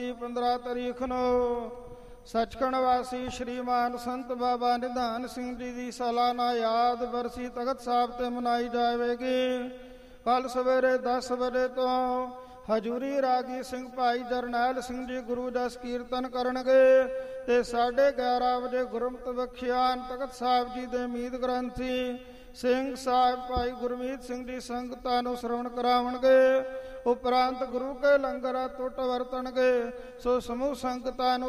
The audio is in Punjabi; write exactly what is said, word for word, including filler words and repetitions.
ਪੰਦਰਾਂ ਤਰੀਕ ਨੂੰ ਸੱਚਖੰਡ ਵਾਸੀ ਸ਼੍ਰੀਮਾਨ ਸੰਤ ਬਾਬਾ ਨਿਧਾਨ ਸਿੰਘ ਜੀ ਦੀ ਸਾਲਾਨਾ ਯਾਦ ਬਰਸੀ ਤਖਤ ਸਾਹਿਬ ਤੇ ਮਨਾਈ ਜਾਵੇਗੀ। ਕੱਲ ਸਵੇਰੇ ਦਸ ਵਜੇ ਤੋਂ ਹਜੂਰੀ ਰਾਗੀ ਸਿੰਘ ਭਾਈ ਜਰਨੈਲ ਸਿੰਘ ਜੀ ਗੁਰੂ ਜਸ ਕੀਰਤਨ ਕਰਨਗੇ ਤੇ ਸਾਢੇ ਗਿਆਰਾਂ ਵਜੇ ਗੁਰਮਤਿ ਵਿਖਿਆਨ ਤਖਤ ਸਾਹਿਬ ਜੀ ਦੇ ਮੀਤ ਗ੍ਰੰਥੀ ਸਿੰਘ ਸਾਹਿਬ ਭਾਈ ਗੁਰਮੀਤ ਸਿੰਘ ਜੀ ਸੰਗਤਾਂ ਨੂੰ ਸ਼ਰਵਣ ਕਰਾਉਣਗੇ। ਉਪਰੰਤ ਗੁਰੂ ਕੇ ਲੰਗਰ ਟੁੱਟ ਵਰਤਣਗੇ। ਸੋ ਸਮੂਹ ਸੰਗਤਾਂ ਨੂੰ